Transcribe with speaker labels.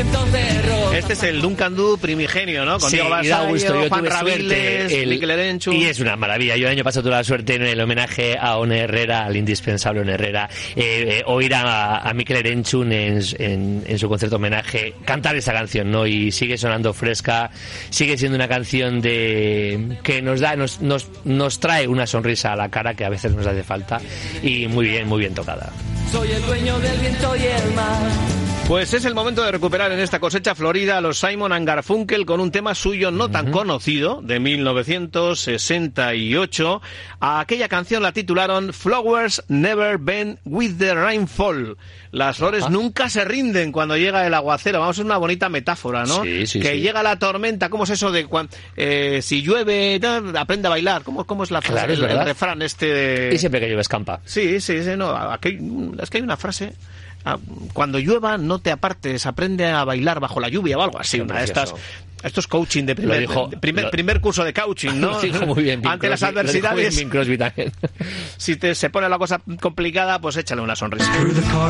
Speaker 1: Este es el Duncan Du primigenio, ¿no? Con
Speaker 2: sí,
Speaker 1: Diego Basayo,
Speaker 2: yo
Speaker 1: Juan
Speaker 2: tuve
Speaker 1: Raviles,
Speaker 2: suerte,
Speaker 1: Mikel Erenchun.
Speaker 2: Y es una maravilla. Yo el año pasado tuve la suerte en el homenaje a One Herrera, al indispensable One Herrera, oír a Mikel Erenchun en su concierto homenaje cantar esta canción, ¿no? Y sigue sonando fresca, sigue siendo una canción que nos trae una sonrisa a la cara que a veces nos hace falta, y muy bien tocada.
Speaker 3: Soy el dueño del viento y el mar.
Speaker 1: Pues es el momento de recuperar en esta cosecha florida a los Simon & Garfunkel con un tema suyo no tan conocido, de 1968. A aquella canción la titularon Flowers Never Bend with the Rainfall. Las flores nunca se rinden cuando llega el aguacero. Vamos, es una bonita metáfora, ¿no?
Speaker 2: Sí.
Speaker 1: Llega la tormenta. ¿Cómo es eso de si llueve, aprende a bailar? ¿Cómo es la frase?
Speaker 2: Claro,
Speaker 1: el refrán este?
Speaker 2: Y siempre que llueve escampa.
Speaker 1: Sí, no. Aquí, es que hay una frase... Cuando llueva no te apartes, aprende a bailar bajo la lluvia o algo así. Una de estas. Esto es coaching de primer curso de coaching, ¿no?
Speaker 2: Lo dijo muy bien.
Speaker 1: Ante las adversidades.
Speaker 2: Bing Crosby también.
Speaker 1: Si se pone la cosa complicada, pues échale una sonrisa.